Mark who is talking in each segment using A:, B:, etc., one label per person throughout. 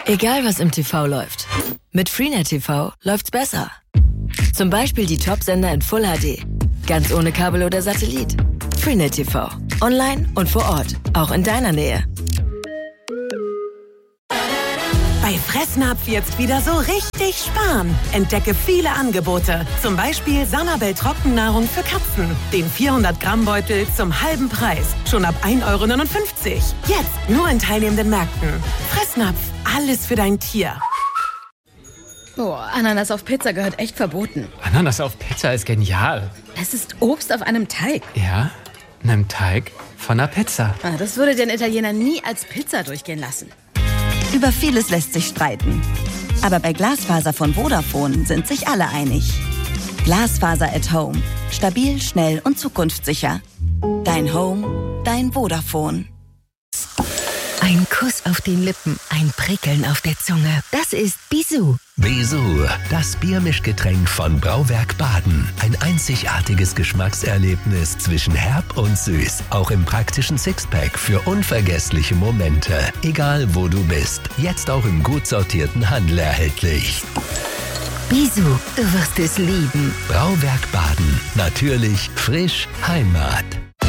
A: Egal was im TV läuft, mit Freenet TV läuft's besser. Zum Beispiel die Top-Sender in Full HD, ganz ohne Kabel oder Satellit. Freenet TV, online und vor Ort, auch in deiner Nähe.
B: Bei Fressnapf jetzt wieder so richtig sparen. Entdecke viele Angebote. Zum Beispiel Sanabel Trockennahrung für Katzen. Den 400-Gramm-Beutel zum halben Preis. Schon ab 1,59 €. Jetzt nur in teilnehmenden Märkten. Fressnapf, alles für dein Tier.
C: Oh, Ananas auf Pizza gehört echt verboten.
D: Ananas auf Pizza ist genial.
C: Es ist Obst auf einem Teig.
D: Ja, einem Teig von einer Pizza.
C: Das würde den Italiener nie als Pizza durchgehen lassen.
E: Über vieles lässt sich streiten. Aber bei Glasfaser von Vodafone sind sich alle einig. Glasfaser at Home. Stabil, schnell und zukunftssicher. Dein Home, dein Vodafone.
F: Ein Kuss auf den Lippen, ein Prickeln auf der Zunge. Das ist Bisou.
G: Bisou, das Biermischgetränk von Brauwerk Baden. Ein einzigartiges Geschmackserlebnis zwischen herb und süß. Auch im praktischen Sixpack für unvergessliche Momente. Egal wo du bist, jetzt auch im gut sortierten Handel erhältlich.
F: Bisou, du wirst es lieben.
G: Brauwerk Baden. Natürlich, frisch, Heimat.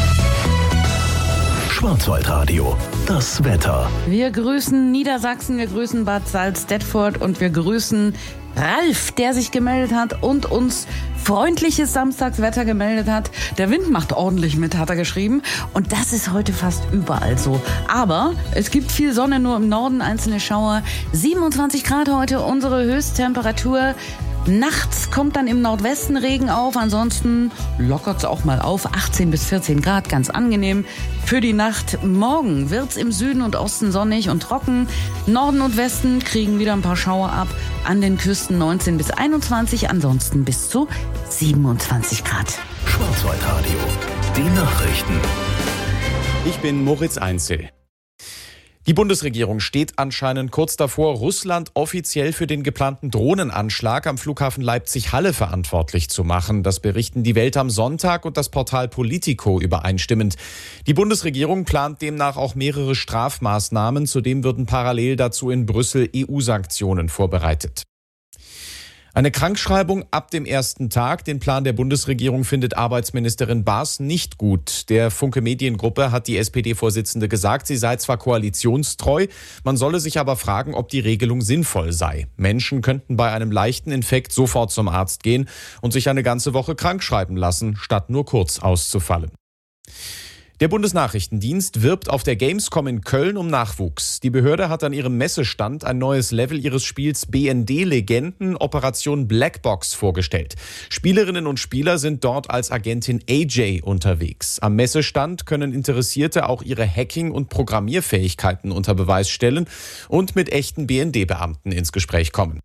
G: Schwarzwaldradio. Das Wetter.
H: Wir grüßen Niedersachsen, wir grüßen Bad Salzdetford und wir grüßen Ralf, der sich gemeldet hat und uns freundliches Samstagswetter gemeldet hat. Der Wind macht ordentlich mit, hat er geschrieben. Und das ist heute fast überall so. Aber es gibt viel Sonne, nur im Norden einzelne Schauer. 27 Grad heute, unsere Höchsttemperatur. Nachts kommt dann im Nordwesten Regen auf, ansonsten lockert es auch mal auf, 18 bis 14 Grad, ganz angenehm für die Nacht. Morgen wird's im Süden und Osten sonnig und trocken. Norden und Westen kriegen wieder ein paar Schauer ab, an den Küsten 19 bis 21, ansonsten bis zu 27 Grad.
G: Schwarzwaldradio, die Nachrichten.
I: Ich bin Moritz Einzel. Die Bundesregierung steht anscheinend kurz davor, Russland offiziell für den geplanten Drohnenanschlag am Flughafen Leipzig-Halle verantwortlich zu machen. Das berichten die Welt am Sonntag und das Portal Politico übereinstimmend. Die Bundesregierung plant demnach auch mehrere Strafmaßnahmen. Zudem würden parallel dazu in Brüssel EU-Sanktionen vorbereitet. Eine Krankschreibung ab dem ersten Tag. Den Plan der Bundesregierung findet Arbeitsministerin Baas nicht gut. Der Funke Mediengruppe hat die SPD-Vorsitzende gesagt, sie sei zwar koalitionstreu, man solle sich aber fragen, ob die Regelung sinnvoll sei. Menschen könnten bei einem leichten Infekt sofort zum Arzt gehen und sich eine ganze Woche krankschreiben lassen, statt nur kurz auszufallen. Der Bundesnachrichtendienst wirbt auf der Gamescom in Köln um Nachwuchs. Die Behörde hat an ihrem Messestand ein neues Level ihres Spiels BND-Legenden Operation Blackbox vorgestellt. Spielerinnen und Spieler sind dort als Agentin AJ unterwegs. Am Messestand können Interessierte auch ihre Hacking- und Programmierfähigkeiten unter Beweis stellen und mit echten BND-Beamten ins Gespräch kommen.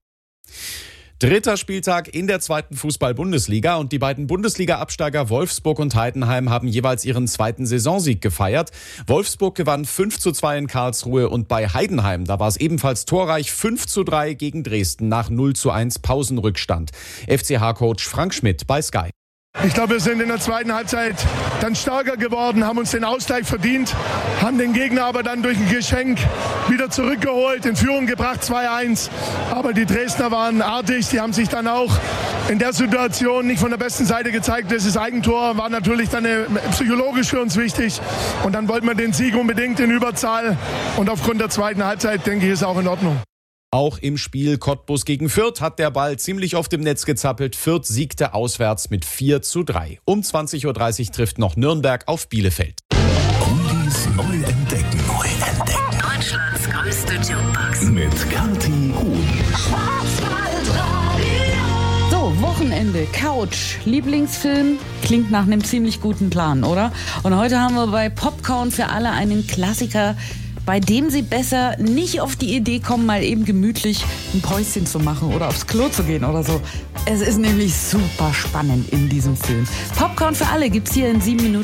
I: Dritter Spieltag in der zweiten Fußball-Bundesliga und die beiden Bundesliga-Absteiger Wolfsburg und Heidenheim haben jeweils ihren zweiten Saisonsieg gefeiert. Wolfsburg gewann 5:2 in Karlsruhe und bei Heidenheim, da war es ebenfalls torreich, 5:3 gegen Dresden nach 0:1 Pausenrückstand. FCH-Coach Frank Schmidt bei Sky.
J: Ich glaube, wir sind in der zweiten Halbzeit dann stärker geworden, haben uns den Ausgleich verdient, haben den Gegner aber dann durch ein Geschenk wieder zurückgeholt, in Führung gebracht, 2:1. Aber die Dresdner waren artig, die haben sich dann auch in der Situation nicht von der besten Seite gezeigt. Das Eigentor war natürlich dann psychologisch für uns wichtig. Und dann wollten wir den Sieg unbedingt in Überzahl. Und aufgrund der zweiten Halbzeit, denke ich, ist auch in Ordnung.
I: Auch im Spiel Cottbus gegen Fürth hat der Ball ziemlich oft im Netz gezappelt. Fürth siegte auswärts mit 4:3. Um 20:30 Uhr trifft noch Nürnberg auf Bielefeld.
G: Oldies neu entdecken.
F: Deutschlands größte Jukebox.
G: Mit Kathi Huhn.
H: So, Wochenende, Couch, Lieblingsfilm, klingt nach einem ziemlich guten Plan, oder? Und heute haben wir bei Popcorn für alle einen Klassiker, bei dem Sie besser nicht auf die Idee kommen, mal eben gemütlich ein Päuschen zu machen oder aufs Klo zu gehen oder so. Es ist nämlich super spannend in diesem Film. Popcorn für alle gibt's hier in 7 Minuten.